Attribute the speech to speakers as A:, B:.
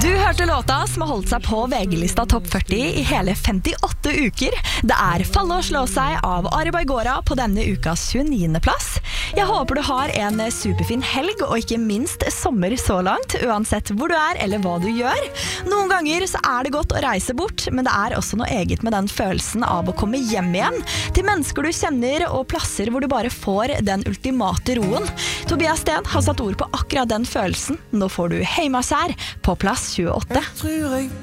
A: Du hørte låta som har holdt seg på VG-lista Topp 40 i hele 58 uker. Det Falle og slå seg av Ari Baigora på denne ukas 29. plass. Jeg håper du har en superfin helg, og ikke minst sommer så langt, uansett hvor du eller hva du gjør. Noen ganger så det godt å reise bort, men det også noe eget med den følelsen av å komme hjem igjen, til mennesker du kjenner og plasser hvor du bare får den ultimate roen. Tobias Sten har satt ord på akkurat den følelsen. Nå får du Heimasær på plass 28.